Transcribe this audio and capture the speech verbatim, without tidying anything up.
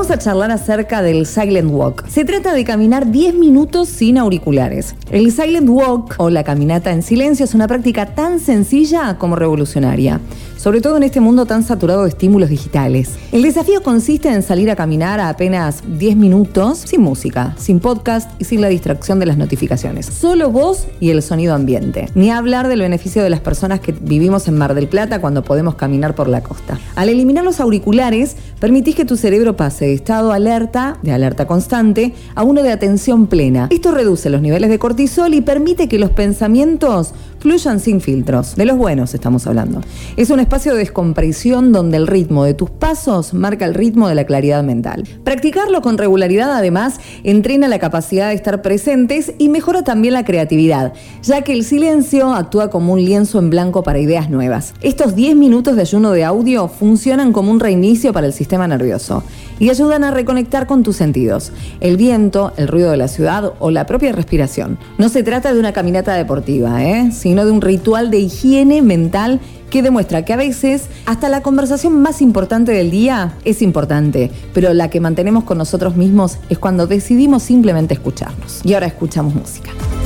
Vamos a charlar acerca del Silent Walk. Se trata de caminar diez minutos sin auriculares. El Silent Walk, o la caminata en silencio, es una práctica tan sencilla como revolucionaria, sobre todo en este mundo tan saturado de estímulos digitales. El desafío consiste en salir a caminar a apenas diez minutos, sin música, sin podcast y sin la distracción de las notificaciones. Solo vos y el sonido ambiente. Ni hablar del beneficio de las personas que vivimos en Mar del Plata cuando podemos caminar por la costa. Al eliminar los auriculares, permitís que tu cerebro pase de estado alerta, de alerta constante, a uno de atención plena. Esto reduce los niveles de cortisol y permite que los pensamientos fluyan sin filtros. De los buenos estamos hablando. Es un espacio de descompresión donde el ritmo de tus pasos marca el ritmo de la claridad mental. Practicarlo con regularidad, además, entrena la capacidad de estar presentes y mejora también la creatividad, ya que el silencio actúa como un lienzo en blanco para ideas nuevas. Estos diez minutos de ayuno de audio funcionan como un reinicio para el sistema nervioso y ayudan a reconectar con tus sentidos, el viento, el ruido de la ciudad o la propia respiración. No se trata de una caminata deportiva, ¿eh? sino de un ritual de higiene mental que demuestra que a veces hasta la conversación más importante del día es importante, pero la que mantenemos con nosotros mismos es cuando decidimos simplemente escucharnos. Y ahora escuchamos música.